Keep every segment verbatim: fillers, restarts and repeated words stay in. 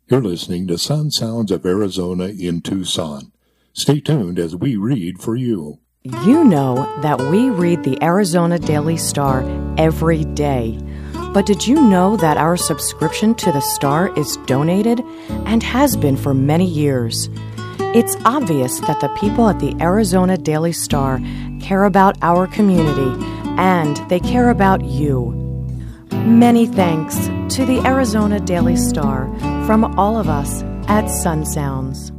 You're listening to Sun Sounds of Arizona in Tucson. Stay tuned as we read for you. You know that we read the Arizona Daily Star every day. But did you know that our subscription to the Star is donated and has been for many years? It's obvious that the people at the Arizona Daily Star care about our community and they care about you. Many thanks to the Arizona Daily Star from all of us at Sun Sounds.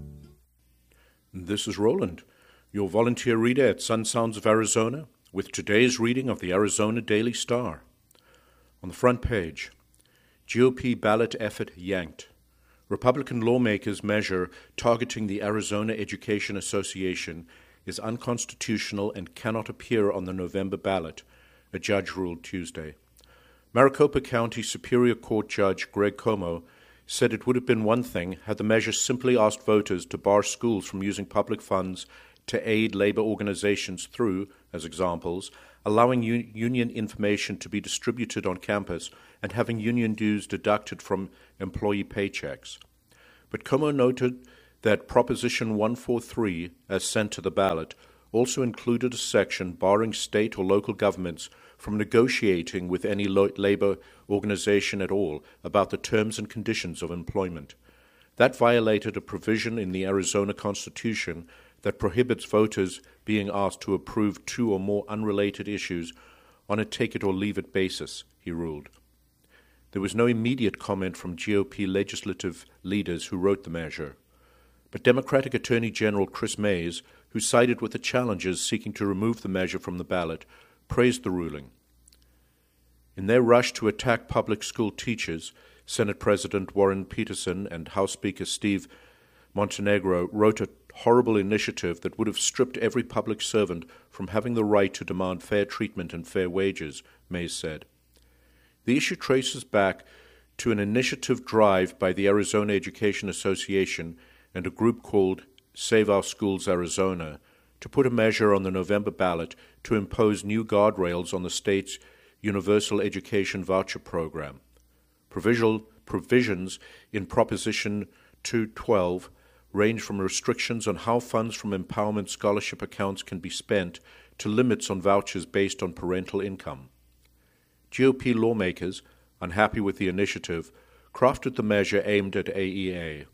This is Roland, your volunteer reader at Sun Sounds of Arizona, with today's reading of the Arizona Daily Star. On the front page, G O P ballot effort yanked. Republican lawmakers' measure targeting the Arizona Education Association is unconstitutional and cannot appear on the November ballot, a judge ruled Tuesday. Maricopa County Superior Court Judge Greg Como said it would have been one thing had the measure simply asked voters to bar schools from using public funds to aid labor organizations through, as examples, allowing u- union information to be distributed on campus and having union dues deducted from employee paychecks. But Como noted that Proposition one forty-three, as sent to the ballot, also included a section barring state or local governments from negotiating with any lo- labor organization at all about the terms and conditions of employment. That violated a provision in the Arizona Constitution that prohibits voters being asked to approve two or more unrelated issues on a take-it-or-leave-it basis, he ruled. There was no immediate comment from G O P legislative leaders who wrote the measure. But Democratic Attorney General Chris Mays, who sided with the challengers seeking to remove the measure from the ballot, praised the ruling. In their rush to attack public school teachers, Senate President Warren Peterson and House Speaker Steve Montenegro wrote a horrible initiative that would have stripped every public servant from having the right to demand fair treatment and fair wages, Mays said. The issue traces back to an initiative drive by the Arizona Education Association and a group called Save Our Schools Arizona to put a measure on the November ballot to impose new guardrails on the state's Universal Education Voucher Program. Provisional provisions in Proposition two twelve range from restrictions on how funds from empowerment scholarship accounts can be spent to limits on vouchers based on parental income. G O P lawmakers, unhappy with the initiative, crafted the measure aimed at A E A.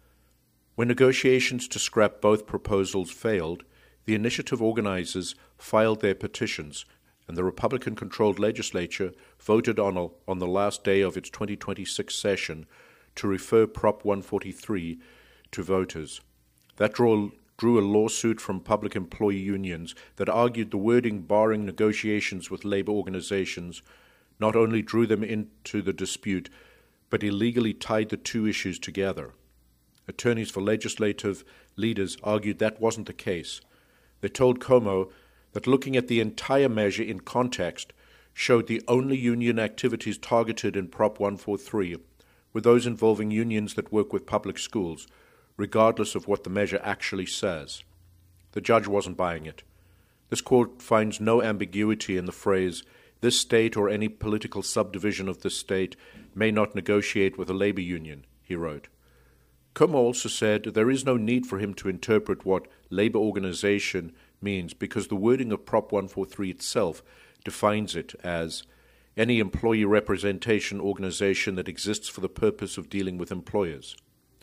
When negotiations to scrap both proposals failed, the initiative organizers filed their petitions, and the Republican-controlled legislature voted on, a, on the last day of its twenty twenty-six session to refer Prop one forty-three to voters. That drew, drew a lawsuit from public employee unions that argued the wording barring negotiations with labor organizations not only drew them into the dispute, but illegally tied the two issues together. Attorneys for legislative leaders argued that wasn't the case. They told Como that looking at the entire measure in context showed the only union activities targeted in Prop one forty-three were those involving unions that work with public schools, regardless of what the measure actually says. The judge wasn't buying it. This court finds no ambiguity in the phrase, "This state or any political subdivision of this state may not negotiate with a labor union," he wrote. Como also said there is no need for him to interpret what labor organization means because the wording of Prop one forty-three itself defines it as any employee representation organization that exists for the purpose of dealing with employers.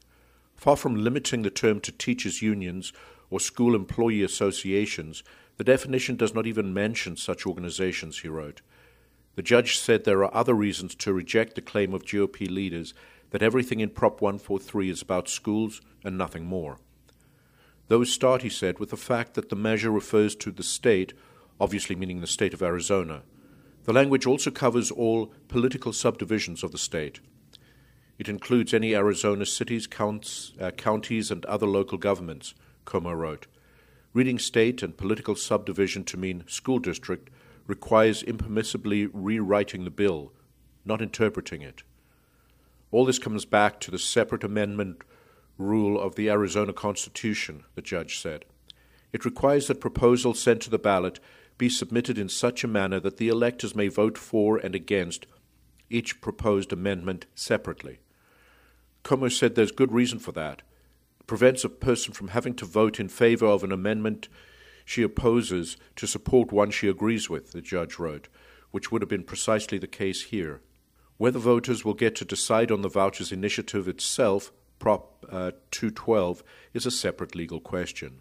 Far from limiting the term to teachers' unions or school employee associations, the definition does not even mention such organizations, he wrote. The judge said there are other reasons to reject the claim of G O P leaders that everything in Prop one forty-three is about schools and nothing more. Those start, he said, with the fact that the measure refers to the state, obviously meaning the state of Arizona. The language also covers all political subdivisions of the state. It includes any Arizona cities, counts, uh, counties, and other local governments, Como wrote. Reading state and political subdivision to mean school district requires impermissibly rewriting the bill, not interpreting it. All this comes back to the separate amendment rule of the Arizona Constitution, the judge said. It requires that proposals sent to the ballot be submitted in such a manner that the electors may vote for and against each proposed amendment separately. Como said there's good reason for that. It prevents a person from having to vote in favor of an amendment she opposes to support one she agrees with, the judge wrote, which would have been precisely the case here. Whether voters will get to decide on the vouchers initiative itself, Prop uh, two twelve, is a separate legal question.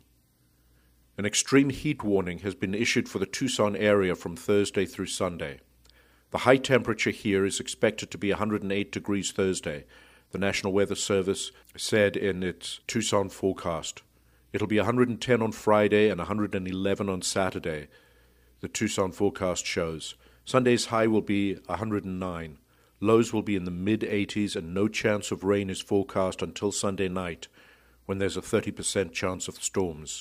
An extreme heat warning has been issued for the Tucson area from Thursday through Sunday. The high temperature here is expected to be one hundred eight degrees Thursday, the National Weather Service said in its Tucson forecast. It'll be one hundred ten on Friday and one hundred eleven on Saturday, the Tucson forecast shows. Sunday's high will be one hundred nine. Lows will be in the mid-eighties, and no chance of rain is forecast until Sunday night, when there's a thirty percent chance of storms.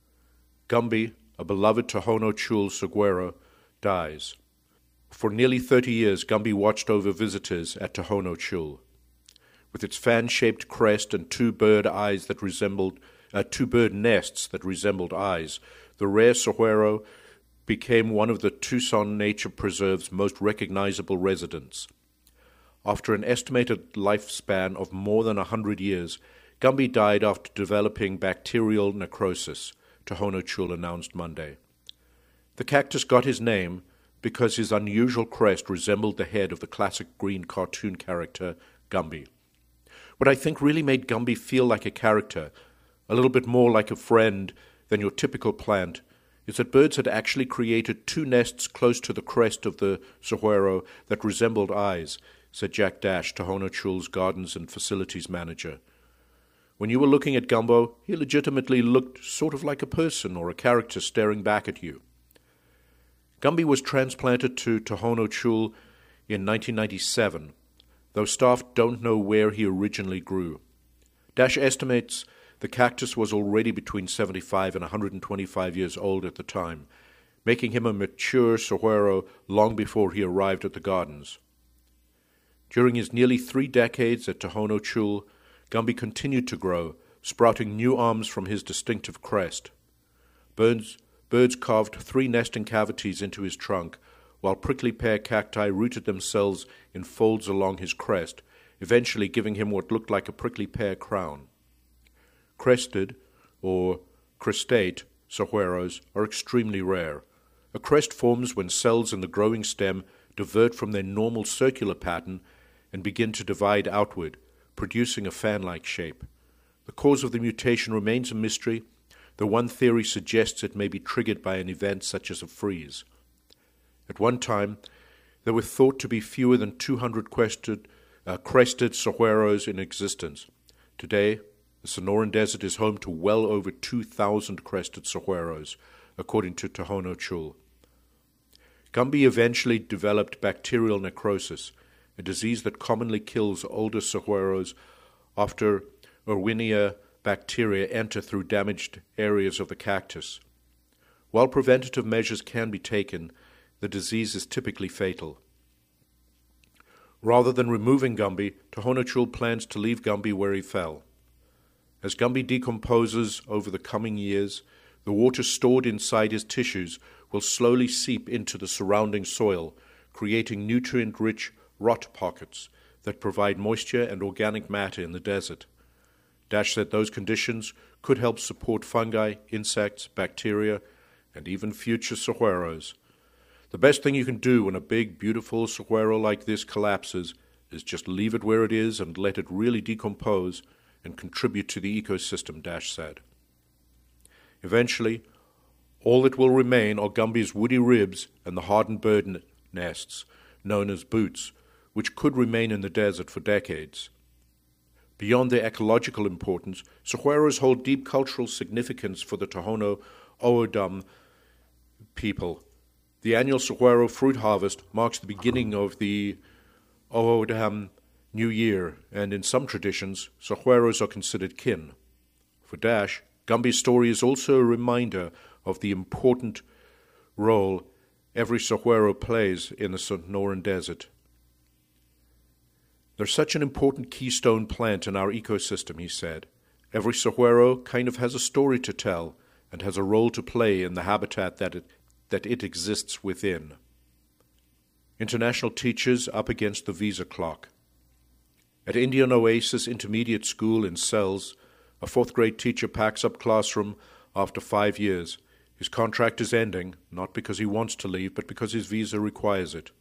Gumby, a beloved Tohono Chul saguaro, dies. For nearly thirty years, Gumby watched over visitors at Tohono Chul. With its fan-shaped crest and two bird eyes that resembled, uh, two bird nests that resembled eyes, the rare saguaro became one of the Tucson Nature Preserve's most recognizable residents. After an estimated lifespan of more than a hundred years, Gumby died after developing bacterial necrosis, Tohono Chul announced Monday. The cactus got his name because his unusual crest resembled the head of the classic green cartoon character Gumby. What I think really made Gumby feel like a character, a little bit more like a friend than your typical plant, is that birds had actually created two nests close to the crest of the saguaro that resembled eyes, said Jack Dash, Tohono Chul's Gardens and Facilities Manager. When you were looking at Gumbo, he legitimately looked sort of like a person or a character staring back at you. Gumby was transplanted to Tohono Chul in nineteen ninety-seven, though staff don't know where he originally grew. Dash estimates the cactus was already between seventy-five and one hundred twenty-five years old at the time, making him a mature saguaro long before he arrived at the gardens. During his nearly three decades at Tohono Chul, Gumby continued to grow, sprouting new arms from his distinctive crest. Birds, birds carved three nesting cavities into his trunk, while prickly pear cacti rooted themselves in folds along his crest, eventually giving him what looked like a prickly pear crown. Crested, or crestate, saguaros are extremely rare. A crest forms when cells in the growing stem divert from their normal circular pattern and begin to divide outward, producing a fan-like shape. The cause of the mutation remains a mystery, though one theory suggests it may be triggered by an event such as a freeze. At one time, there were thought to be fewer than two hundred crested, uh, crested saguaros in existence. Today, the Sonoran Desert is home to well over two thousand crested saguaros, according to Tohono Chul. Gumby eventually developed bacterial necrosis, a disease that commonly kills older saguaros after Erwinia bacteria enter through damaged areas of the cactus. While preventative measures can be taken, the disease is typically fatal. Rather than removing Gumby, Tohono Chul plans to leave Gumby where he fell. As Gumby decomposes over the coming years, the water stored inside his tissues will slowly seep into the surrounding soil, creating nutrient-rich rot pockets that provide moisture and organic matter in the desert. Dash said those conditions could help support fungi, insects, bacteria, and even future saguaros. The best thing you can do when a big, beautiful saguaro like this collapses is just leave it where it is and let it really decompose and contribute to the ecosystem, Dash said. Eventually, all that will remain are Gumby's woody ribs and the hardened bird nests, known as boots, which could remain in the desert for decades. Beyond their ecological importance, saguaros hold deep cultural significance for the Tohono O'odham people. The annual saguaro fruit harvest marks the beginning of the O'odham New Year, and in some traditions, saguaros are considered kin. For Dash, Gumby's story is also a reminder of the important role every saguaro plays in the Sonoran Desert. They're such an important keystone plant in our ecosystem, he said. Every saguaro kind of has a story to tell and has a role to play in the habitat that it, that it exists within. International teachers up against the visa clock. At Indian Oasis Intermediate School in Sells, a fourth-grade teacher packs up classroom after five years. His contract is ending, not because he wants to leave, but because his visa requires it.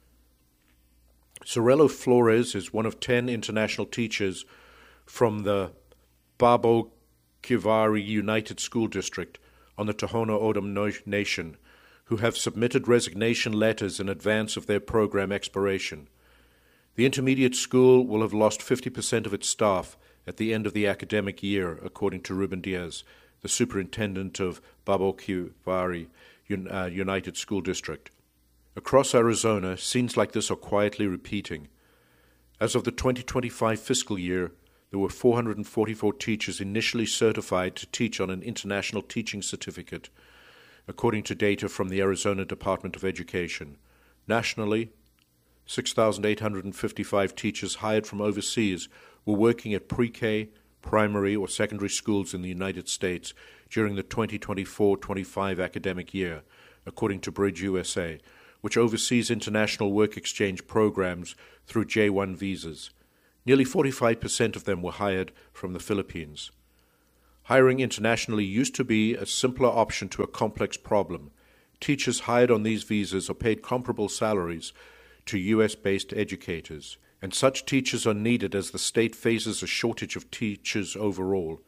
Sorello Flores is one of ten international teachers from the Babo Kivari United School District on the Tohono O'odham Nation, who have submitted resignation letters in advance of their program expiration. The intermediate school will have lost fifty percent of its staff at the end of the academic year, according to Ruben Diaz, the superintendent of Babo Kivari uh, United School District. Across Arizona, scenes like this are quietly repeating. As of the twenty twenty-five fiscal year, there were four hundred forty-four teachers initially certified to teach on an international teaching certificate, according to data from the Arizona Department of Education. Nationally, six thousand eight hundred fifty-five teachers hired from overseas were working at pre-K, primary, or secondary schools in the United States during the twenty twenty-four twenty-five academic year, according to Bridge U S A, which oversees international work exchange programs through J one visas. Nearly forty-five percent of them were hired from the Philippines. Hiring internationally used to be a simpler option to a complex problem. Teachers hired on these visas are paid comparable salaries to U S-based educators, and such teachers are needed as the state faces a shortage of teachers overall.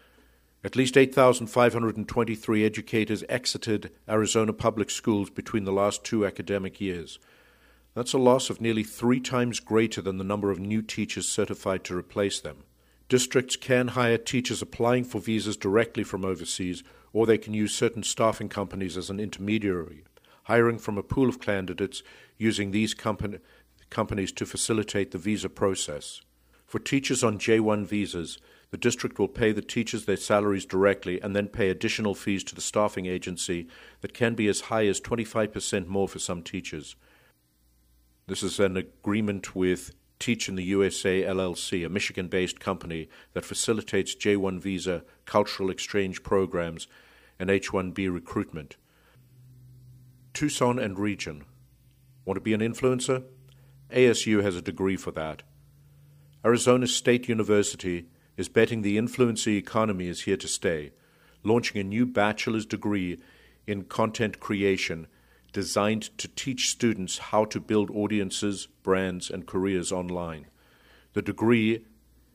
At least eight thousand five hundred twenty-three educators exited Arizona public schools between the last two academic years. That's a loss of nearly three times greater than the number of new teachers certified to replace them. Districts can hire teachers applying for visas directly from overseas, or they can use certain staffing companies as an intermediary, hiring from a pool of candidates using these company, companies to facilitate the visa process. For teachers on J one visas, the district will pay the teachers their salaries directly and then pay additional fees to the staffing agency that can be as high as twenty-five percent more for some teachers. This is an agreement with Teach in the U S A L L C, a Michigan-based company that facilitates J one visa, cultural exchange programs, and H one B recruitment. Tucson and region. Want to be an influencer? A S U has a degree for that. Arizona State University is betting the influencer economy is here to stay, launching a new bachelor's degree in content creation designed to teach students how to build audiences, brands, and careers online. The degree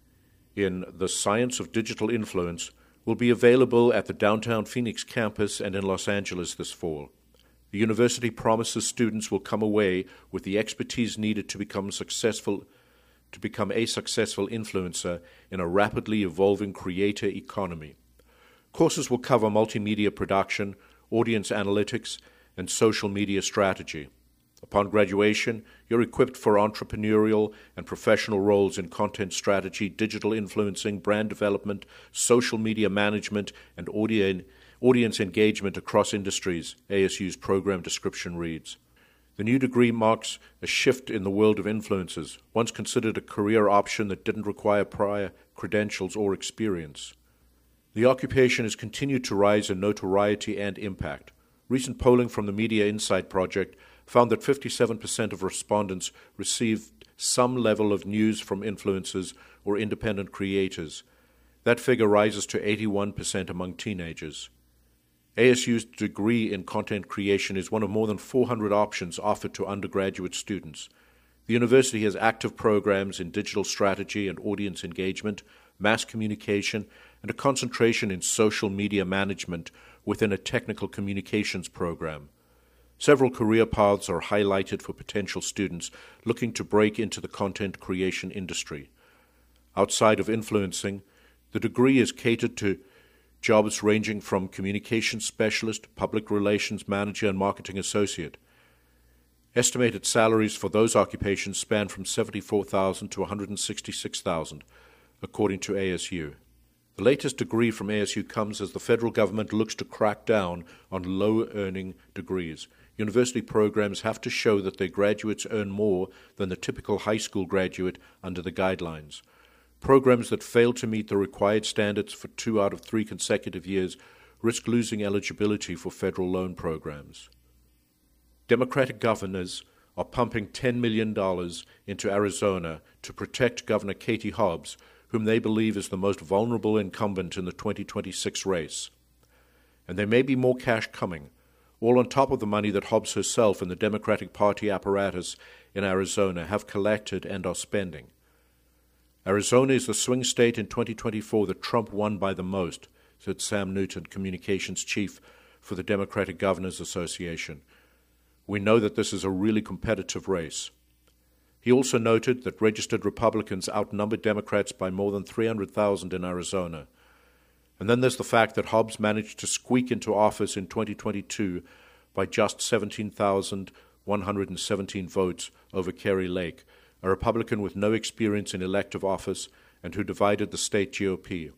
in the Science of Digital Influence will be available at the downtown Phoenix campus and in Los Angeles this fall. The university promises students will come away with the expertise needed to become successful, to become a successful influencer in a rapidly evolving creator economy. Courses will cover multimedia production, audience analytics, and social media strategy. Upon graduation, you're equipped for entrepreneurial and professional roles in content strategy, digital influencing, brand development, social media management, and audience engagement across industries, A S U's program description reads. The new degree marks a shift in the world of influencers, once considered a career option that didn't require prior credentials or experience. The occupation has continued to rise in notoriety and impact. Recent polling from the Media Insight Project found that fifty-seven percent of respondents received some level of news from influencers or independent creators. That figure rises to eighty-one percent among teenagers. A S U's degree in content creation is one of more than four hundred options offered to undergraduate students. The university has active programs in digital strategy and audience engagement, mass communication, and a concentration in social media management within a technical communications program. Several career paths are highlighted for potential students looking to break into the content creation industry. Outside of influencing, the degree is catered to jobs ranging from communications specialist, public relations manager, and marketing associate. Estimated salaries for those occupations span from seventy-four thousand dollars to one hundred sixty-six thousand dollars, according to A S U. The latest degree from A S U comes as the federal government looks to crack down on low-earning degrees. University programs have to show that their graduates earn more than the typical high school graduate under the guidelines. Programs that fail to meet the required standards for two out of three consecutive years risk losing eligibility for federal loan programs. Democratic governors are pumping ten million dollars into Arizona to protect Governor Katie Hobbs, whom they believe is the most vulnerable incumbent in the twenty twenty-six race. And there may be more cash coming, all on top of the money that Hobbs herself and the Democratic Party apparatus in Arizona have collected and are spending. Arizona is the swing state in twenty twenty-four that Trump won by the most, said Sam Newton, communications chief for the Democratic Governors Association. We know that this is a really competitive race. He also noted that registered Republicans outnumber Democrats by more than three hundred thousand in Arizona. And then there's the fact that Hobbs managed to squeak into office in twenty twenty-two by just seventeen thousand one hundred seventeen votes over Kari Lake, a Republican with no experience in elective office and who divided the state G O P.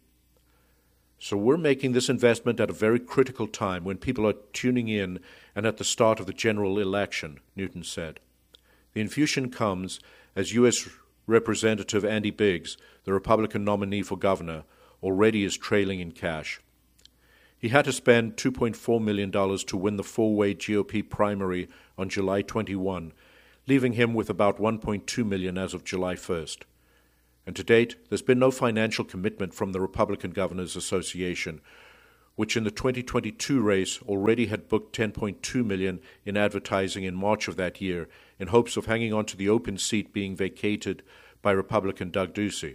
So we're making this investment at a very critical time when people are tuning in and at the start of the general election, Newton said. The infusion comes as U S Representative Andy Biggs, the Republican nominee for governor, already is trailing in cash. He had to spend two point four million dollars to win the four-way G O P primary on July twenty-first, leaving him with about one point two million dollars as of July first. And to date, there's been no financial commitment from the Republican Governors Association, which in the twenty twenty-two race already had booked ten point two million dollars in advertising in March of that year in hopes of hanging on to the open seat being vacated by Republican Doug Ducey.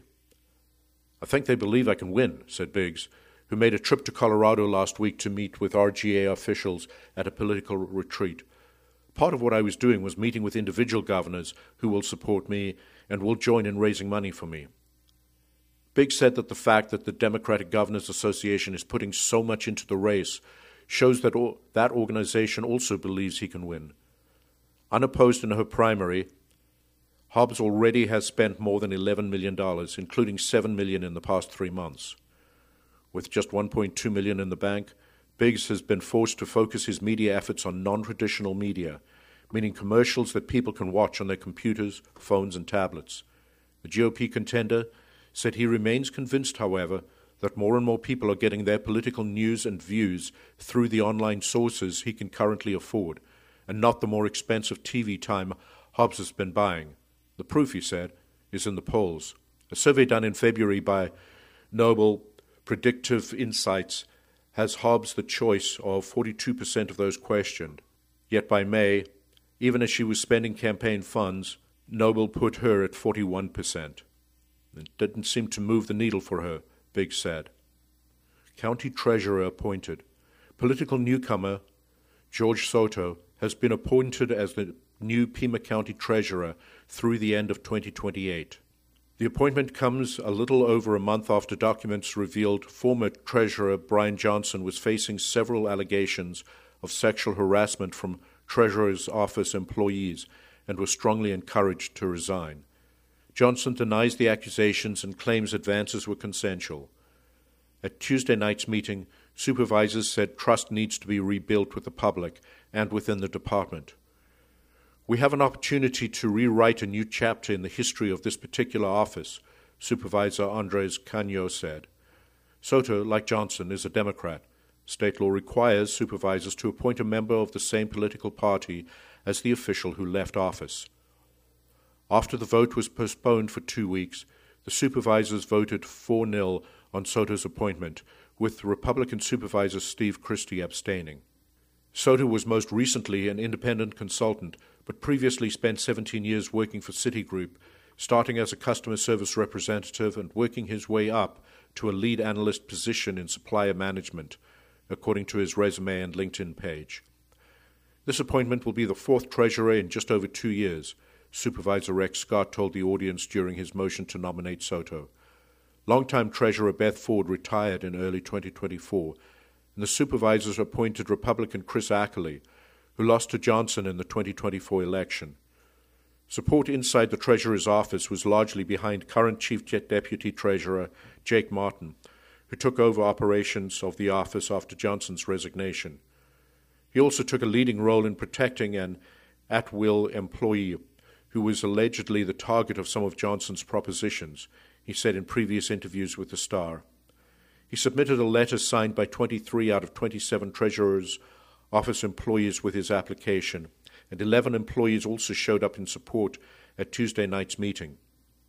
I think they believe I can win, said Biggs, who made a trip to Colorado last week to meet with R G A officials at a political retreat. Part of what I was doing was meeting with individual governors who will support me and will join in raising money for me. Biggs said that the fact that the Democratic Governors Association is putting so much into the race shows that o- that organization also believes he can win. Unopposed in her primary, Hobbs already has spent more than eleven million dollars, including seven million dollars in the past three months. With just one point two million dollars in the bank, Biggs has been forced to focus his media efforts on non-traditional media, meaning commercials that people can watch on their computers, phones, and tablets. The G O P contender said he remains convinced, however, that more and more people are getting their political news and views through the online sources he can currently afford, and not the more expensive T V time Hobbs has been buying. The proof, he said, is in the polls. A survey done in February by Noble Predictive Insights has Hobbs the choice of forty-two percent of those questioned. Yet by May, even as she was spending campaign funds, Noble put her at forty-one percent. It didn't seem to move the needle for her, Biggs said. County Treasurer appointed. Political newcomer George Soto has been appointed as the new Pima County Treasurer through the end of twenty twenty-eight. The appointment comes a little over a month after documents revealed former Treasurer Brian Johnson was facing several allegations of sexual harassment from Treasurer's office employees and was strongly encouraged to resign. Johnson denies the accusations and claims advances were consensual. At Tuesday night's meeting, supervisors said trust needs to be rebuilt with the public and within the department. We have an opportunity to rewrite a new chapter in the history of this particular office, Supervisor Andres Caño said. Soto, like Johnson, is a Democrat. State law requires supervisors to appoint a member of the same political party as the official who left office. After the vote was postponed for two weeks, the supervisors voted four nil on Soto's appointment, with Republican Supervisor Steve Christie abstaining. Soto was most recently an independent consultant, but previously spent seventeen years working for Citigroup, starting as a customer service representative and working his way up to a lead analyst position in supplier management, according to his resume and LinkedIn page. This appointment will be the fourth treasurer in just over two years, Supervisor Rex Scott told the audience during his motion to nominate Soto. Longtime Treasurer Beth Ford retired in early twenty twenty-four, and the supervisors appointed Republican Chris Ackley, who lost to Johnson in the twenty twenty-four election. Support inside the Treasurer's office was largely behind current Chief Deputy Treasurer Jake Martin, who took over operations of the office after Johnson's resignation. He also took a leading role in protecting an at-will employee who was allegedly the target of some of Johnson's propositions, he said in previous interviews with the Star. He submitted a letter signed by twenty-three out of twenty-seven Treasurer's office employees with his application, and eleven employees also showed up in support at Tuesday night's meeting.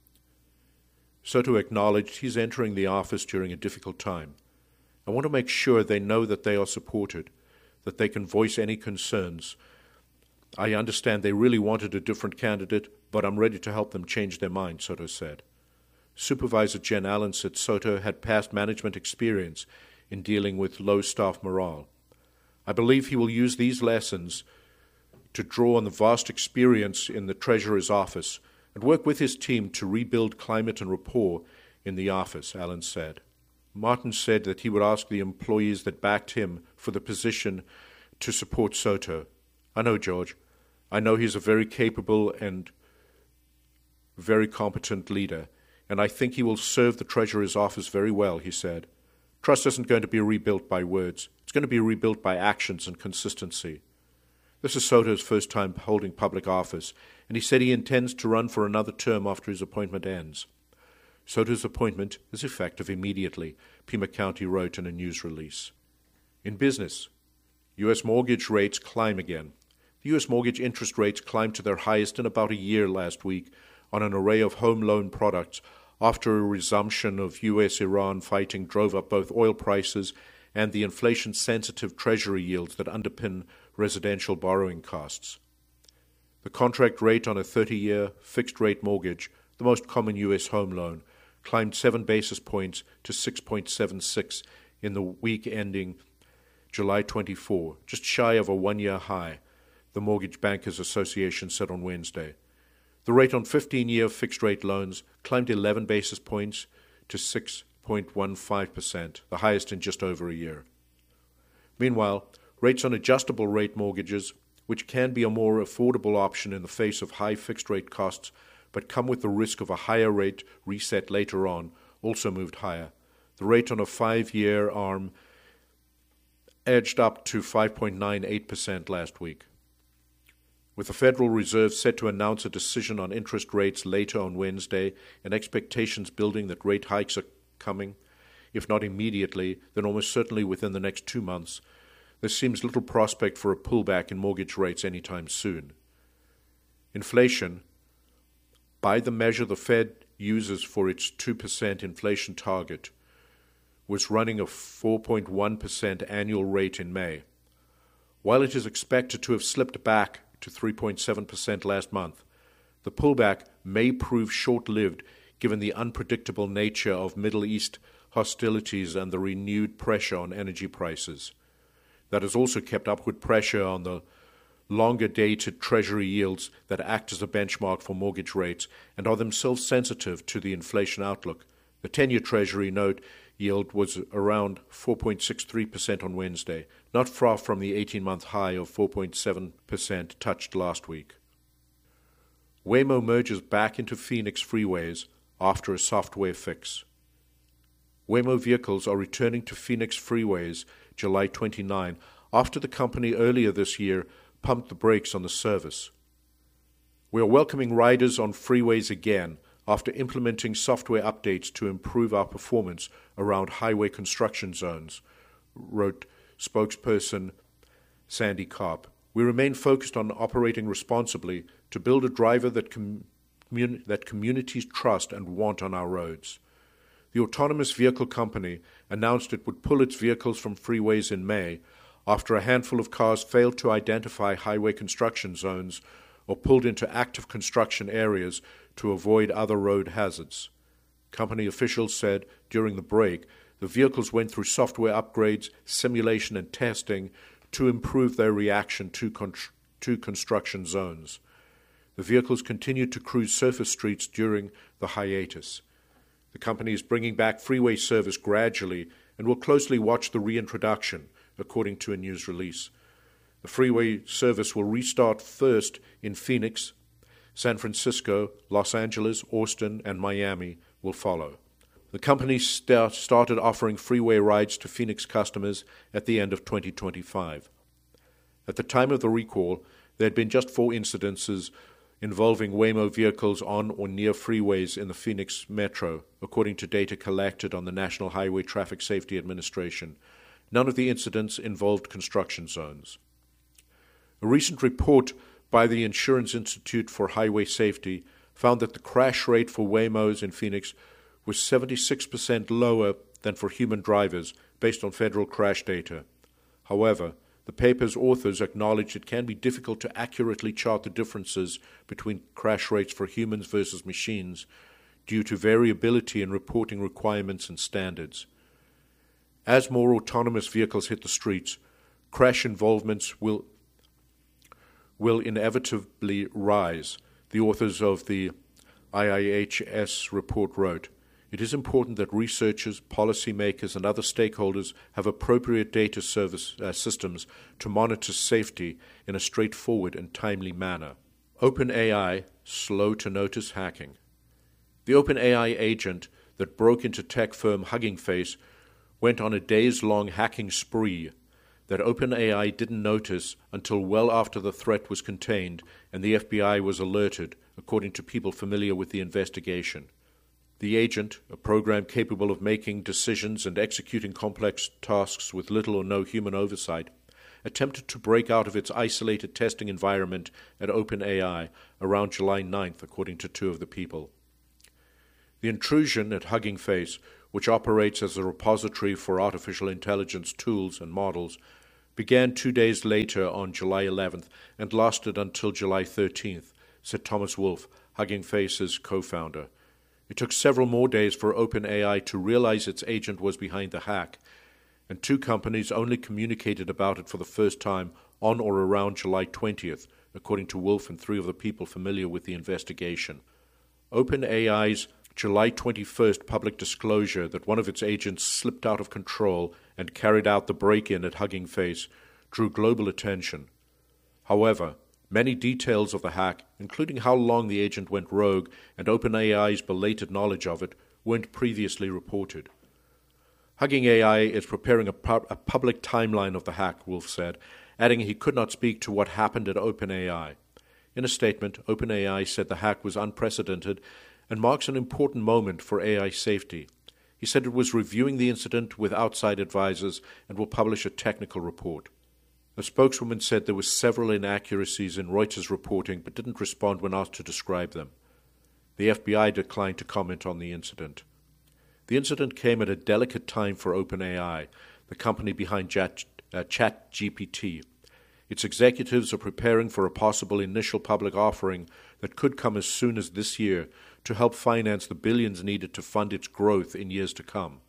Soto acknowledged he's entering the office during a difficult time. I want to make sure they know that they are supported, that they can voice any concerns. I understand they really wanted a different candidate, but I'm ready to help them change their mind, Soto said. Supervisor Jen Allen said Soto had past management experience in dealing with low staff morale. I believe he will use these lessons to draw on the vast experience in the Treasurer's office and work with his team to rebuild climate and rapport in the office, Allen said. Martin said that he would ask the employees that backed him for the position to support Soto. I know George. I know he's a very capable and very competent leader, and I think he will serve the Treasurer's office very well, he said. Trust isn't going to be rebuilt by words. It's going to be rebuilt by actions and consistency. This is Soto's first time holding public office, and he said he intends to run for another term after his appointment ends. Soto's appointment is effective immediately, Pima County wrote in a news release. In business, U S mortgage rates climb again. The U S mortgage interest rates climbed to their highest in about a year last week on an array of home loan products after a resumption of U S Iran fighting drove up both oil prices and the inflation-sensitive Treasury yields that underpin residential borrowing costs. The contract rate on a thirty-year fixed-rate mortgage, the most common U S home loan, climbed seven basis points to six point seven six in the week ending July twenty-fourth, just shy of a one-year high, the Mortgage Bankers Association said on Wednesday. The rate on fifteen-year fixed-rate loans climbed eleven basis points to six point one five percent, the highest in just over a year. Meanwhile, rates on adjustable-rate mortgages, which can be a more affordable option in the face of high fixed-rate costs but come with the risk of a higher rate reset later on, also moved higher. The rate on a five-year ARM edged up to five point nine eight percent last week. With the Federal Reserve set to announce a decision on interest rates later on Wednesday and expectations building that rate hikes are coming, if not immediately, then almost certainly within the next two months, there seems little prospect for a pullback in mortgage rates anytime soon. Inflation, by the measure the Fed uses for its two percent inflation target, was running a four point one percent annual rate in May. While it is expected to have slipped back to three point seven percent last month, the pullback may prove short-lived given the unpredictable nature of Middle East hostilities and the renewed pressure on energy prices. That has also kept upward pressure on the longer-dated Treasury yields that act as a benchmark for mortgage rates and are themselves sensitive to the inflation outlook. The ten-year Treasury note yield was around four point six three percent on Wednesday, not far from the eighteen-month high of four point seven percent touched last week. Waymo merges back into Phoenix freeways after a software fix. Waymo vehicles are returning to Phoenix freeways July twenty-ninth after the company earlier this year pumped the brakes on the service. We are welcoming riders on freeways again after implementing software updates to improve our performance around highway construction zones, wrote spokesperson Sandy Kopp. We remain focused on operating responsibly to build a driver that, com- that communities trust and want on our roads. The autonomous vehicle company announced it would pull its vehicles from freeways in May after a handful of cars failed to identify highway construction zones or pulled into active construction areas to avoid other road hazards. Company officials said during the break the vehicles went through software upgrades, simulation, and testing to improve their reaction to, con- to construction zones. The vehicles continued to cruise surface streets during the hiatus. The company is bringing back freeway service gradually and will closely watch the reintroduction, according to a news release. The freeway service will restart first in Phoenix. San Francisco, Los Angeles, Austin, and Miami will follow. The company start, started offering freeway rides to Phoenix customers at the end of twenty twenty-five. At the time of the recall, there had been just four incidences involving Waymo vehicles on or near freeways in the Phoenix metro, according to data collected on the National Highway Traffic Safety Administration. None of the incidents involved construction zones. A recent report by the Insurance Institute for Highway Safety found that the crash rate for Waymos in Phoenix was seventy-six percent lower than for human drivers, based on federal crash data. However, the paper's authors acknowledged it can be difficult to accurately chart the differences between crash rates for humans versus machines due to variability in reporting requirements and standards. As more autonomous vehicles hit the streets, crash involvements will, will inevitably rise, the authors of the I I H S report wrote. It is important that researchers, policymakers, and other stakeholders have appropriate data service uh, systems to monitor safety in a straightforward and timely manner. OpenAI, slow to notice hacking. The OpenAI agent that broke into tech firm Hugging Face went on a days-long hacking spree that OpenAI didn't notice until well after the threat was contained and the F B I was alerted, according to people familiar with the investigation. The agent, a program capable of making decisions and executing complex tasks with little or no human oversight, attempted to break out of its isolated testing environment at OpenAI around July ninth, according to two of the people. The intrusion at Hugging Face, which operates as a repository for artificial intelligence tools and models, began two days later on July eleventh and lasted until July thirteenth, said Thomas Wolfe, Hugging Face's co-founder. It took several more days for OpenAI to realize its agent was behind the hack, and two companies only communicated about it for the first time on or around July twentieth, according to Wolfe and three of the people familiar with the investigation. OpenAI's July twenty-first public disclosure that one of its agents slipped out of control and carried out the break-in at Hugging Face drew global attention. However, many details of the hack, including how long the agent went rogue and OpenAI's belated knowledge of it, weren't previously reported. Hugging A I is preparing a, pu- a public timeline of the hack, Wolfe said, adding he could not speak to what happened at OpenAI. In a statement, OpenAI said the hack was unprecedented and marks an important moment for A I safety. He said it was reviewing the incident with outside advisors and will publish a technical report. A spokeswoman said there were several inaccuracies in Reuters' reporting but didn't respond when asked to describe them. The F B I declined to comment on the incident. The incident came at a delicate time for OpenAI, the company behind Chat, uh, ChatGPT. Its executives are preparing for a possible initial public offering that could come as soon as this year to help finance the billions needed to fund its growth in years to come.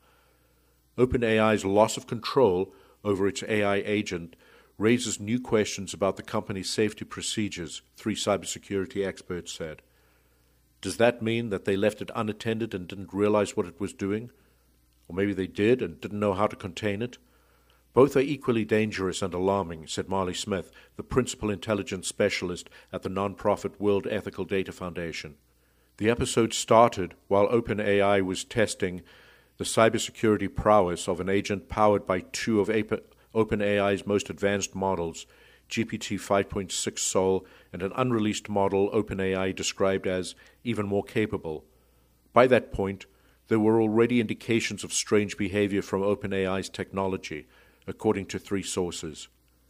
OpenAI's loss of control over its A I agent raises new questions about the company's safety procedures, three cybersecurity experts said. Does that mean that they left it unattended and didn't realize what it was doing? Or maybe they did and didn't know how to contain it? Both are equally dangerous and alarming, said Marley Smith, the principal intelligence specialist at the nonprofit World Ethical Data Foundation. The episode started while OpenAI was testing the cybersecurity prowess of an agent powered by two of OpenAI's most advanced models, G P T five point six Sol and an unreleased model OpenAI described as even more capable. By that point, there were already indications of strange behavior from OpenAI's technology, according to three sources.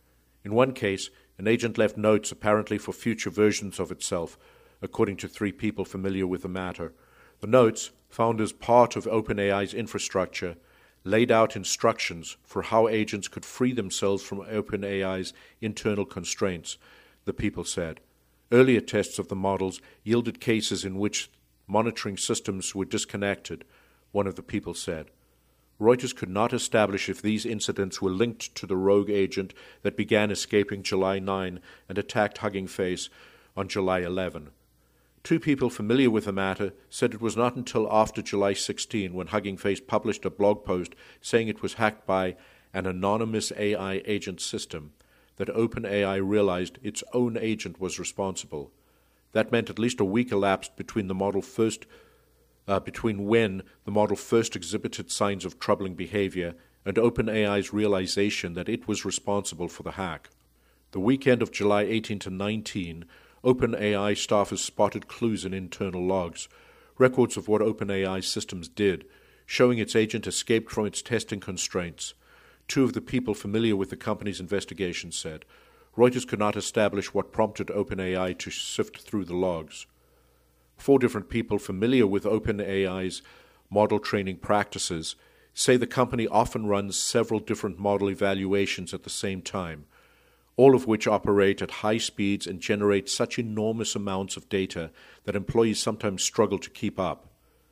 In one case, an agent left notes apparently for future versions of itself, according to three people familiar with the matter. The notes, found as part of OpenAI's infrastructure, laid out instructions for how agents could free themselves from OpenAI's internal constraints, the people said. Earlier tests of the models yielded cases in which monitoring systems were disconnected, one of the people said. Reuters could not establish if these incidents were linked to the rogue agent that began escaping July ninth and attacked Hugging Face on July eleventh. Two people familiar with the matter said it was not until after July sixteenth when Hugging Face published a blog post saying it was hacked by an anonymous A I agent system that OpenAI realized its own agent was responsible. That meant at least a week elapsed between the model first uh, between when the model first exhibited signs of troubling behavior and OpenAI's realization that it was responsible for the hack. The weekend of July eighteenth to nineteenth, OpenAI staffers spotted clues in internal logs, records of what OpenAI's systems did, showing its agent escaped from its testing constraints. Two of the people familiar with the company's investigation said, Reuters could not establish what prompted OpenAI to sift through the logs. Four different people familiar with OpenAI's model training practices say the company often runs several different model evaluations at the same time, all of which operate at high speeds and generate such enormous amounts of data that employees sometimes struggle to keep up.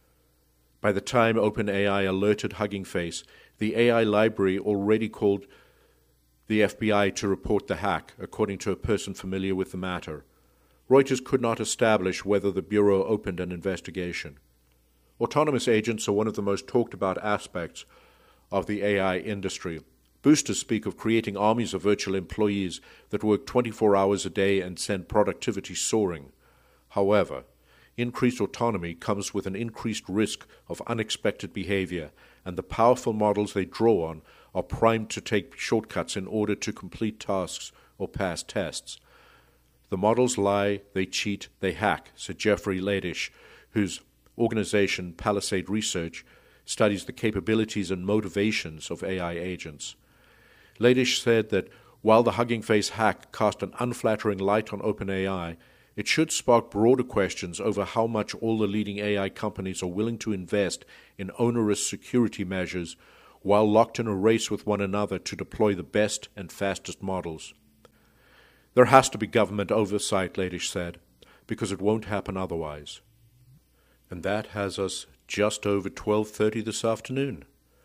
By the time OpenAI alerted Hugging Face, the A I library already called the F B I to report the hack, according to a person familiar with the matter. Reuters could not establish whether the Bureau opened an investigation. Autonomous agents are one of the most talked about aspects of the A I industry. Boosters speak of creating armies of virtual employees that work twenty-four hours a day and send productivity soaring. However, increased autonomy comes with an increased risk of unexpected behavior, and the powerful models they draw on are primed to take shortcuts in order to complete tasks or pass tests. The models lie, they cheat, they hack, said Jeffrey Ladish, whose organization, Palisade Research, studies the capabilities and motivations of A I agents. Ladish said that while the Hugging Face hack cast an unflattering light on OpenAI, it should spark broader questions over how much all the leading A I companies are willing to invest in onerous security measures while locked in a race with one another to deploy the best and fastest models. There has to be government oversight, Ladish said, because it won't happen otherwise. And that has us just over twelve thirty this afternoon.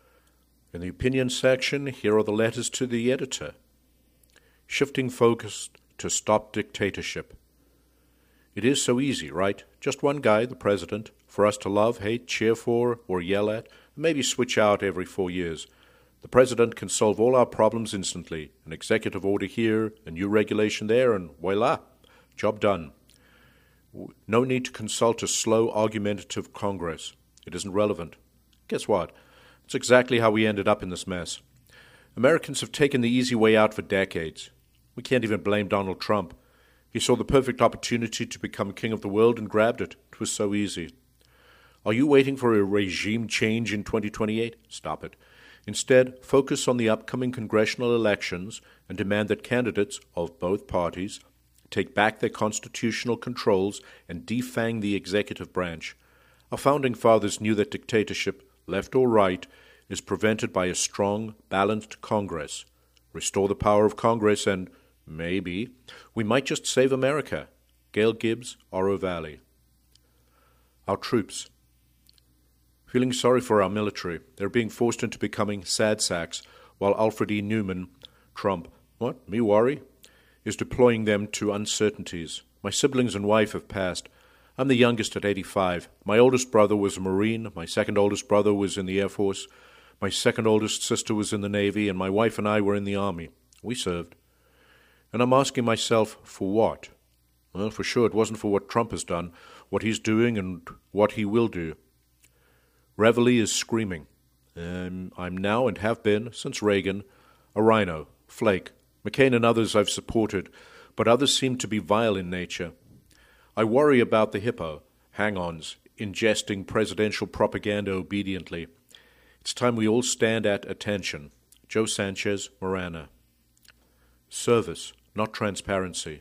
In the opinion section, here are the letters to the editor. Shifting focus to stop dictatorship. It is so easy, right? Just one guy, the president, for us to love, hate, cheer for, or yell at, and maybe switch out every four years. The president can solve all our problems instantly. An executive order here, a new regulation there, and voila, job done. No need to consult a slow, argumentative Congress. It isn't relevant. Guess what? It's exactly how we ended up in this mess. Americans have taken the easy way out for decades. We can't even blame Donald Trump. He saw the perfect opportunity to become king of the world and grabbed it. It was so easy. Are you waiting for a regime change in twenty twenty-eight? Stop it. Instead, focus on the upcoming congressional elections and demand that candidates of both parties take back their constitutional controls and defang the executive branch. Our founding fathers knew that dictatorship, left or right, is prevented by a strong, balanced Congress. Restore the power of Congress and, maybe, we might just save America. Gail Gibbs, Oro Valley. Our troops. Feeling sorry for our military. They're being forced into becoming sad sacks, while Alfred E. Newman, Trump, what, me worry, is deploying them to uncertainties. My siblings and wife have passed. I'm the youngest at eighty-five. My oldest brother was a Marine. My second oldest brother was in the Air Force. My second oldest sister was in the Navy, and my wife and I were in the Army. We served. And I'm asking myself, for what? Well, for sure it wasn't for what Trump has done, what he's doing, and what he will do. Reveille is screaming. Um, I'm now, and have been, since Reagan, a rhino, Flake, McCain and others I've supported, but others seem to be vile in nature. I worry about the hippo, hang-ons, ingesting presidential propaganda obediently. It's time we all stand at attention. Joe Sanchez, Marana. Service, not transparency.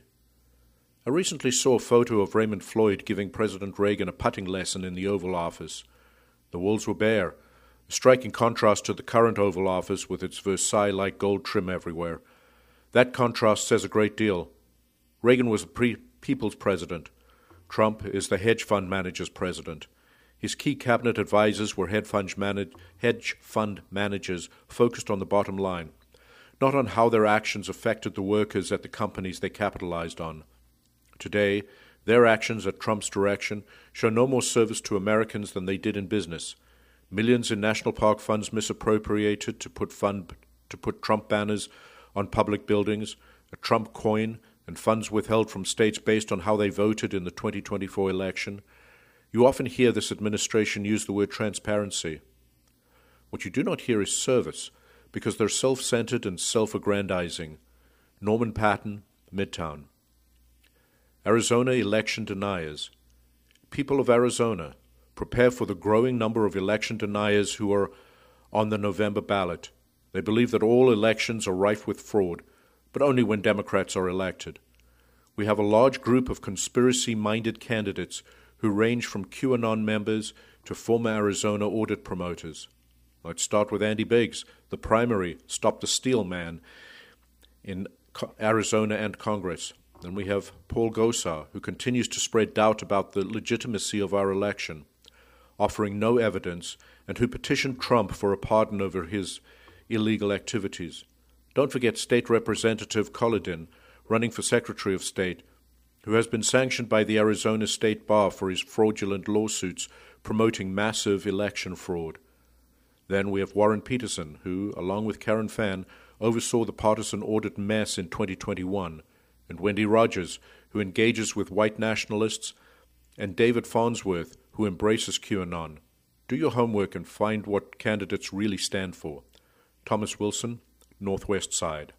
I recently saw a photo of Raymond Floyd giving President Reagan a putting lesson in the Oval Office. The walls were bare, a striking contrast to the current Oval Office with its Versailles-like gold trim everywhere. That contrast says a great deal. Reagan was the pre- people's president. Trump is the hedge fund manager's president. His key cabinet advisors were hedge fund, manage- hedge fund managers focused on the bottom line, not on how their actions affected the workers at the companies they capitalized on. Today, their actions at Trump's direction show no more service to Americans than they did in business. Millions in national park funds misappropriated to put fund to put Trump banners on public buildings, a Trump coin, and funds withheld from states based on how they voted in the twenty twenty-four election. You often hear this administration use the word transparency. What you do not hear is service, because they're self-centered and self-aggrandizing. Norman Patton, Midtown. Arizona election deniers. People of Arizona, prepare for the growing number of election deniers who are on the November ballot. They believe that all elections are rife with fraud. but only when Democrats are elected. We have a large group of conspiracy-minded candidates who range from QAnon members to former Arizona audit promoters. Let's start with Andy Biggs, the primary Stop the Steal man in Arizona and Congress. Then we have Paul Gosar, who continues to spread doubt about the legitimacy of our election, offering no evidence, and who petitioned Trump for a pardon over his illegal activities. Don't forget State Representative Collodin, running for Secretary of State, who has been sanctioned by the Arizona State Bar for his fraudulent lawsuits promoting massive election fraud. Then we have Warren Peterson, who, along with Karen Fann, oversaw the partisan audit mess in twenty twenty-one, and Wendy Rogers, who engages with white nationalists, and David Farnsworth, who embraces QAnon. Do your homework and find what candidates really stand for. Thomas Wilson, Northwest Side.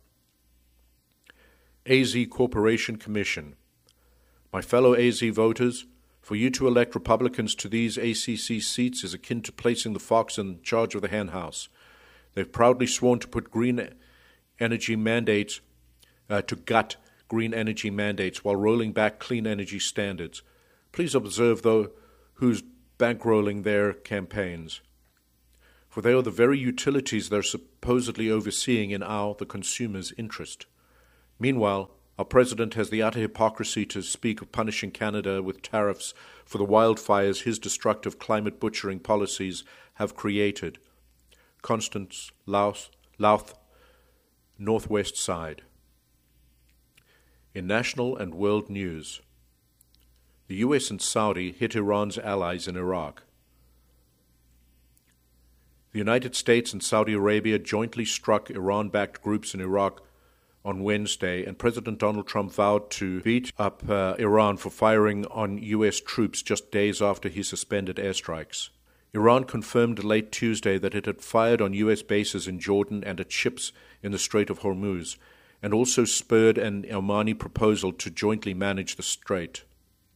A Z Corporation Commission. My fellow A Z voters, for you to elect Republicans to these A C C seats is akin to placing the fox in charge of the henhouse. They've proudly sworn to put green energy mandates, uh, to gut green energy mandates while rolling back clean energy standards. Please observe, though, who's bankrolling their campaigns. For they are the very utilities they're supposedly overseeing in our, the consumer's, interest. Meanwhile, our president has the utter hypocrisy to speak of punishing Canada with tariffs for the wildfires his destructive climate butchering policies have created. Constance Louth, Louth, Northwest Side. In national and world news, the U S and Saudi hit Iran's allies in Iraq. The United States and Saudi Arabia jointly struck Iran-backed groups in Iraq on Wednesday, and President Donald Trump vowed to beat up uh, Iran for firing on U S troops just days after he suspended airstrikes. Iran confirmed late Tuesday that it had fired on U S bases in Jordan and at ships in the Strait of Hormuz, and also spurred an Omani proposal to jointly manage the strait.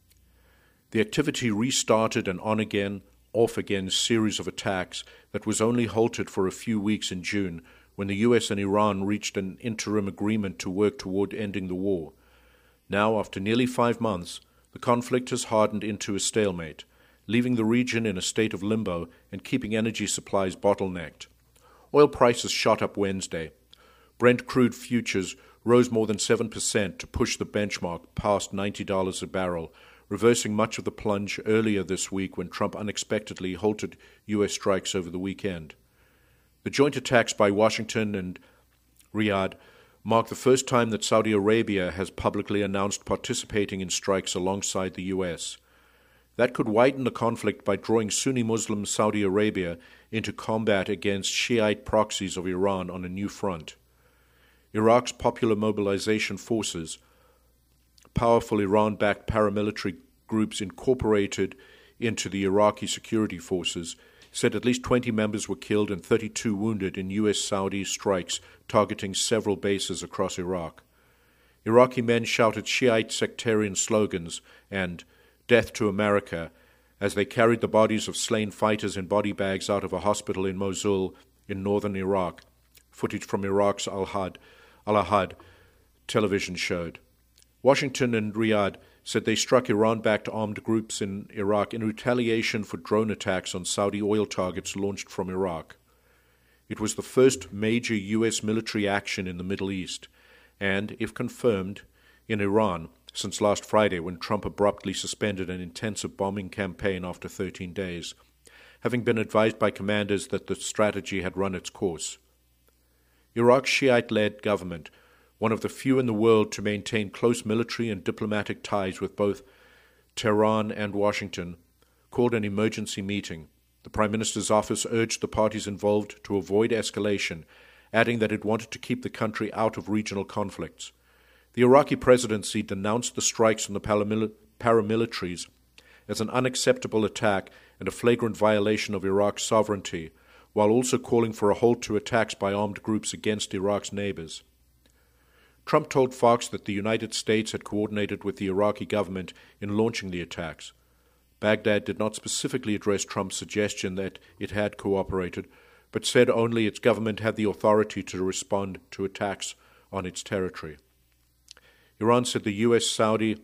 The activity restarted an on-again, off-again series of attacks that was only halted for a few weeks in June, when the U S and Iran reached an interim agreement to work toward ending the war. Now, after nearly five months, the conflict has hardened into a stalemate, leaving the region in a state of limbo and keeping energy supplies bottlenecked. Oil prices shot up Wednesday. Brent crude futures rose more than seven percent to push the benchmark past ninety dollars a barrel, reversing much of the plunge earlier this week when Trump unexpectedly halted U S strikes over the weekend. The joint attacks by Washington and Riyadh mark the first time that Saudi Arabia has publicly announced participating in strikes alongside the U S. That could widen the conflict by drawing Sunni Muslim Saudi Arabia into combat against Shiite proxies of Iran on a new front. Iraq's Popular Mobilization Forces, powerful Iran-backed paramilitary groups incorporated into the Iraqi security forces, said at least twenty members were killed and thirty-two wounded in U S Saudi strikes targeting several bases across Iraq. Iraqi men shouted Shiite sectarian slogans and "Death to America" as they carried the bodies of slain fighters in body bags out of a hospital in Mosul in northern Iraq, footage from Iraq's Al-Ahad, Al-Ahad television showed. Washington and Riyadh said they struck Iran-backed armed groups in Iraq in retaliation for drone attacks on Saudi oil targets launched from Iraq. It was the first major U S military action in the Middle East, and, if confirmed, in Iran since last Friday when Trump abruptly suspended an intensive bombing campaign after thirteen days, having been advised by commanders that the strategy had run its course. Iraq's Shiite-led government, one of the few in the world to maintain close military and diplomatic ties with both Tehran and Washington, called an emergency meeting. The Prime Minister's office urged the parties involved to avoid escalation, adding that it wanted to keep the country out of regional conflicts. The Iraqi presidency denounced the strikes on the paramil- paramilitaries as an unacceptable attack and a flagrant violation of Iraq's sovereignty, while also calling for a halt to attacks by armed groups against Iraq's neighbors. Trump told Fox that the United States had coordinated with the Iraqi government in launching the attacks. Baghdad did not specifically address Trump's suggestion that it had cooperated, but said only its government had the authority to respond to attacks on its territory. Iran said the U S-Saudi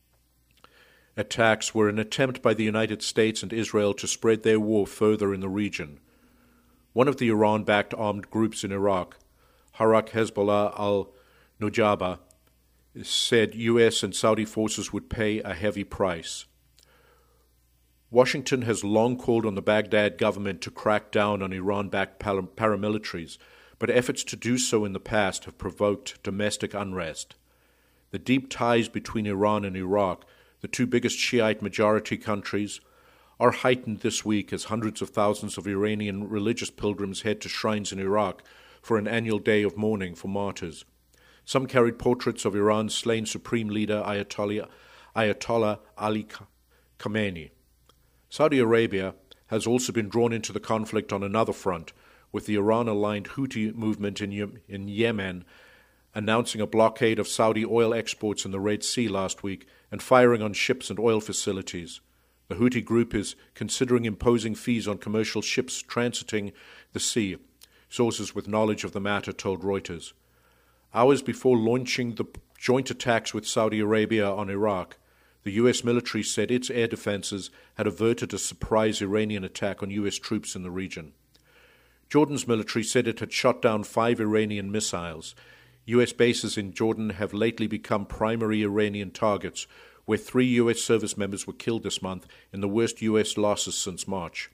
attacks were an attempt by the United States and Israel to spread their war further in the region. One of the Iran-backed armed groups in Iraq, Harak Hezbollah al-Nujaba, said U S and Saudi forces would pay a heavy price. Washington has long called on the Baghdad government to crack down on Iran-backed paramilitaries, but efforts to do so in the past have provoked domestic unrest. The deep ties between Iran and Iraq, the two biggest Shiite majority countries, are heightened this week as hundreds of thousands of Iranian religious pilgrims head to shrines in Iraq for an annual day of mourning for martyrs. Some carried portraits of Iran's slain supreme leader Ayatollah, Ayatollah Ali Khamenei. Saudi Arabia has also been drawn into the conflict on another front, with the Iran-aligned Houthi movement in, Ye- in Yemen announcing a blockade of Saudi oil exports in the Red Sea last week and firing on ships and oil facilities. The Houthi group is considering imposing fees on commercial ships transiting the sea, sources with knowledge of the matter told Reuters. Hours before launching the joint attacks with Saudi Arabia on Iraq, the U S military said its air defenses had averted a surprise Iranian attack on U S troops in the region. Jordan's military said it had shot down five Iranian missiles. U S bases in Jordan have lately become primary Iranian targets, where three U S service members were killed this month in the worst U S losses since March.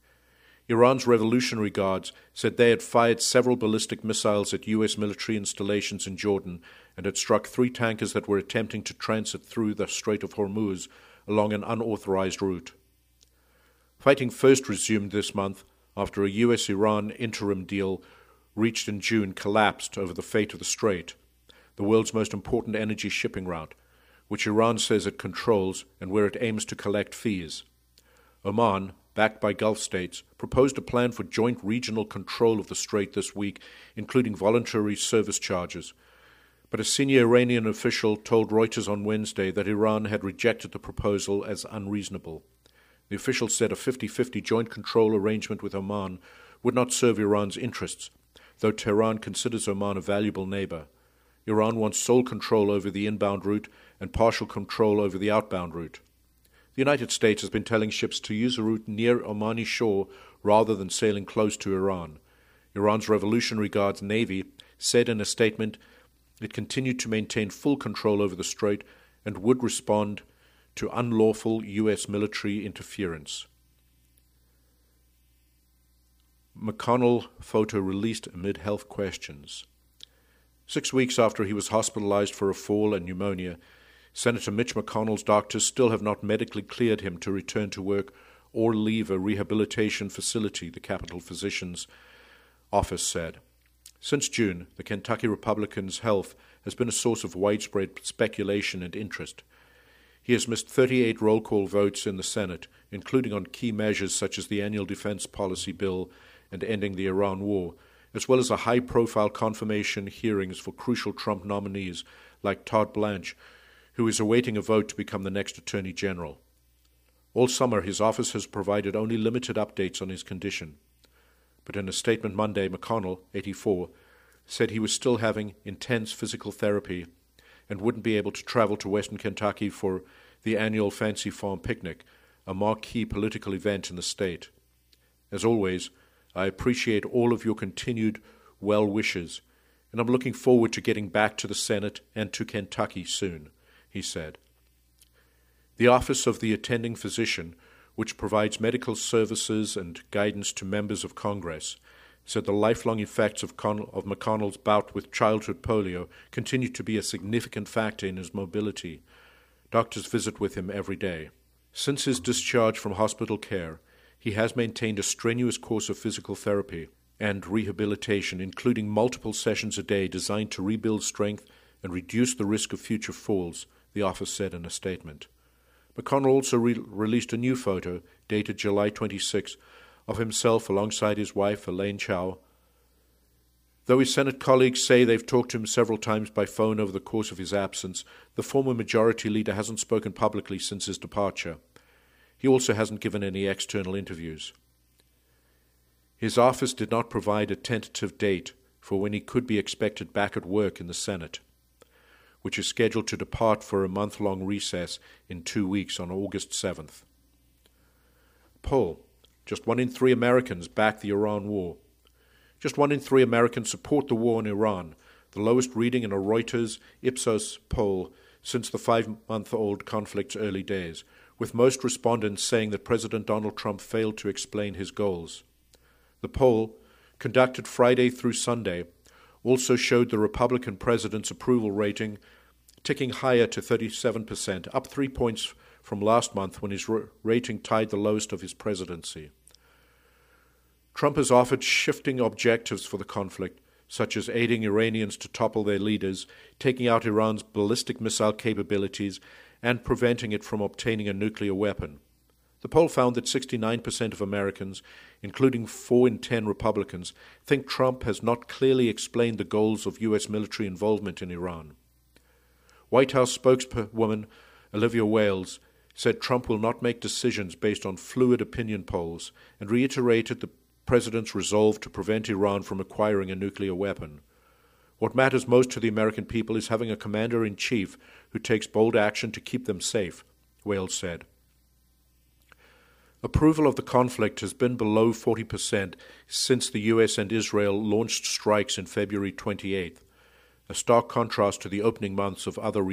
Iran's Revolutionary Guards said they had fired several ballistic missiles at U S military installations in Jordan and had struck three tankers that were attempting to transit through the Strait of Hormuz along an unauthorized route. Fighting first resumed this month after a U S-Iran interim deal reached in June collapsed over the fate of the Strait, the world's most important energy shipping route, which Iran says it controls and where it aims to collect fees. Oman, backed by Gulf states, proposed a plan for joint regional control of the Strait this week, including voluntary service charges. But a senior Iranian official told Reuters on Wednesday that Iran had rejected the proposal as unreasonable. The official said a fifty-fifty joint control arrangement with Oman would not serve Iran's interests, though Tehran considers Oman a valuable neighbor. Iran wants sole control over the inbound route and partial control over the outbound route. The United States has been telling ships to use a route near Omani shore rather than sailing close to Iran. Iran's Revolutionary Guards Navy said in a statement it continued to maintain full control over the strait and would respond to unlawful U S military interference. McConnell photo released amid health questions. Six weeks after he was hospitalized for a fall and pneumonia, Senator Mitch McConnell's doctors still have not medically cleared him to return to work or leave a rehabilitation facility, the Capitol Physician's office said. Since June, the Kentucky Republican's health has been a source of widespread speculation and interest. He has missed thirty-eight roll call votes in the Senate, including on key measures such as the annual defense policy bill and ending the Iran war, as well as a high-profile confirmation hearings for crucial Trump nominees like Todd Blanche, who is awaiting a vote to become the next Attorney General. All summer, his office has provided only limited updates on his condition. But in a statement Monday, McConnell, eighty-four, said he was still having intense physical therapy and wouldn't be able to travel to Western Kentucky for the annual Fancy Farm Picnic, a marquee political event in the state. As always, I appreciate all of your continued well wishes, and I'm looking forward to getting back to the Senate and to Kentucky soon, he said. The Office of the Attending Physician, which provides medical services and guidance to members of Congress, said the lifelong effects of, Con- of McConnell's bout with childhood polio continue to be a significant factor in his mobility. Doctors visit with him every day. Since his discharge from hospital care, he has maintained a strenuous course of physical therapy and rehabilitation, including multiple sessions a day designed to rebuild strength and reduce the risk of future falls, the office said in a statement. McConnell also re- released a new photo, dated July twenty-sixth, of himself alongside his wife, Elaine Chao. Though his Senate colleagues say they've talked to him several times by phone over the course of his absence, the former majority leader hasn't spoken publicly since his departure. He also hasn't given any external interviews. His office did not provide a tentative date for when he could be expected back at work in the Senate, which is scheduled to depart for a month-long recess in two weeks on August seventh. Poll: just one in three Americans back the Iran war. Just one in three Americans support the war in Iran, the lowest reading in a Reuters Ipsos poll since the five-month-old conflict's early days, with most respondents saying that President Donald Trump failed to explain his goals. The poll, conducted Friday through Sunday, also showed the Republican president's approval rating ticking higher to thirty-seven percent, up three points from last month when his rating tied the lowest of his presidency. Trump has offered shifting objectives for the conflict, such as aiding Iranians to topple their leaders, taking out Iran's ballistic missile capabilities, and preventing it from obtaining a nuclear weapon. The poll found that sixty-nine percent of Americans, including four in ten Republicans, think Trump has not clearly explained the goals of U S military involvement in Iran. White House spokeswoman Olivia Wales said Trump will not make decisions based on fluid opinion polls and reiterated the president's resolve to prevent Iran from acquiring a nuclear weapon. What matters most to the American people is having a commander-in-chief who takes bold action to keep them safe, Wales said. Approval of the conflict has been below forty percent since the U S and Israel launched strikes in February twenty-eighth, a stark contrast to the opening months of other